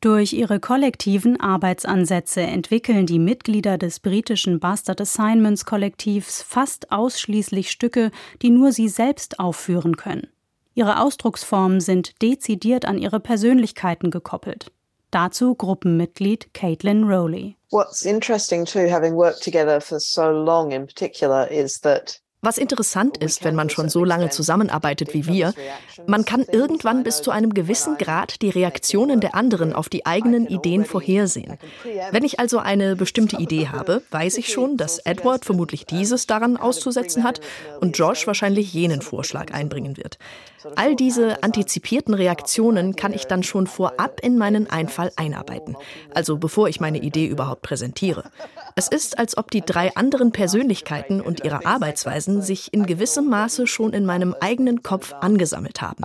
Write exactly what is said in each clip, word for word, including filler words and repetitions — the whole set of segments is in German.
Durch ihre kollektiven Arbeitsansätze entwickeln die Mitglieder des britischen Bastard Assignments Kollektivs fast ausschließlich Stücke, die nur sie selbst aufführen können. Ihre Ausdrucksformen sind dezidiert an ihre Persönlichkeiten gekoppelt. Dazu Gruppenmitglied Caitlin Rowley. What's interesting too, having worked together for so long in particular, is that Was interessant ist, wenn man schon so lange zusammenarbeitet wie wir, man kann irgendwann bis zu einem gewissen Grad die Reaktionen der anderen auf die eigenen Ideen vorhersehen. Wenn ich also eine bestimmte Idee habe, weiß ich schon, dass Edward vermutlich dieses daran auszusetzen hat und Josh wahrscheinlich jenen Vorschlag einbringen wird. All diese antizipierten Reaktionen kann ich dann schon vorab in meinen Einfall einarbeiten, also bevor ich meine Idee überhaupt präsentiere. Es ist, als ob die drei anderen Persönlichkeiten und ihre Arbeitsweisen sich in gewissem Maße schon in meinem eigenen Kopf angesammelt haben.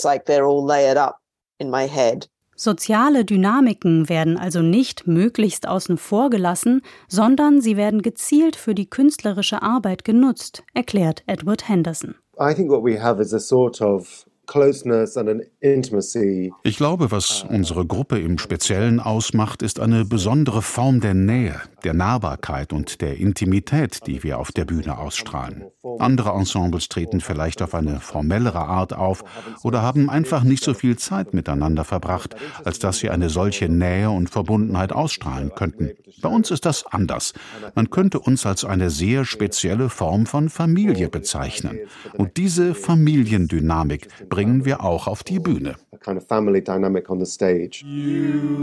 Soziale Dynamiken werden also nicht möglichst außen vor gelassen, sondern sie werden gezielt für die künstlerische Arbeit genutzt, erklärt Edward Henderson. I think what we have is a sort of closeness and an intimacy. Ich glaube, was unsere Gruppe im Speziellen ausmacht, ist eine besondere Form der Nähe, der Nahbarkeit und der Intimität, die wir auf der Bühne ausstrahlen. Andere Ensembles treten vielleicht auf eine formellere Art auf oder haben einfach nicht so viel Zeit miteinander verbracht, als dass sie eine solche Nähe und Verbundenheit ausstrahlen könnten. Bei uns ist das anders. Man könnte uns als eine sehr spezielle Form von Familie bezeichnen. Und diese Familiendynamik bringen wir auch auf die Bühne.